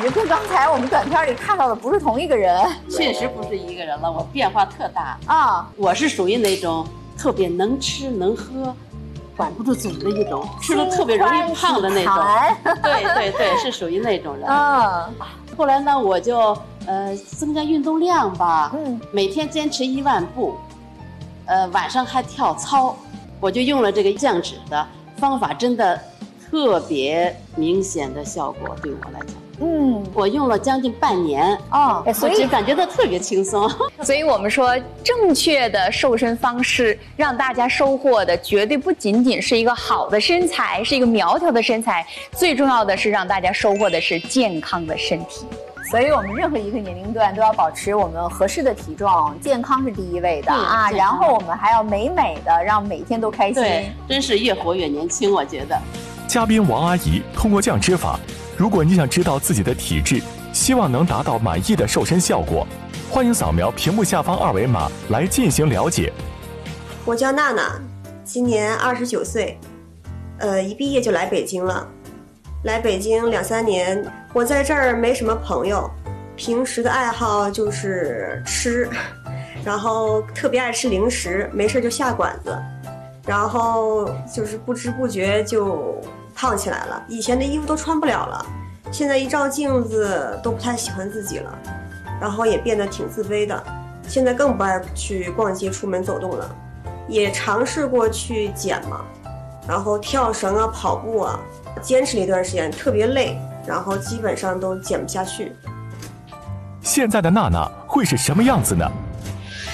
觉跟刚才我们短片里看到的不是同一个人。 确实不是一个人了，我变化特大啊！ 我是属于那种特别能吃能喝，管不住嘴的一种，吃了特别容易胖的那种。对，是属于那种人。后来呢，我就增加运动量吧，每天坚持1万步，晚上还跳操，我就用了这个降脂的方法，真的特别明显的效果，对我来讲。我用了将近半年所以感觉到特别轻松。 所以我们说，正确的瘦身方式让大家收获的绝对不仅仅是一个好的身材，是一个苗条的身材，最重要的是让大家收获的是健康的身体。 所以我们任何一个年龄段都要保持我们合适的体重，健康是第一位的啊。然后我们还要美美的，让每天都开心。 对，真是越活越年轻，我觉得。 嘉宾王阿姨通过降脂法，如果你想知道自己的体质，希望能达到满意的瘦身效果，欢迎扫描屏幕下方2维码来进行了解。 我叫娜娜，今年29岁，一毕业就来北京了。来北京2、3年，我在这儿没什么朋友，平时的爱好就是吃，然后特别爱吃零食，没事就下馆子，然后就是不知不觉就胖起来了。以前的衣服都穿不了了，现在一照镜子都不太喜欢自己了，然后也变得挺自卑的。现在更不爱去逛街、出门走动了，也尝试过去减嘛，然后跳绳啊、跑步啊，坚持了一段时间，特别累，然后基本上都减不下去。 现在的娜娜会是什么样子呢？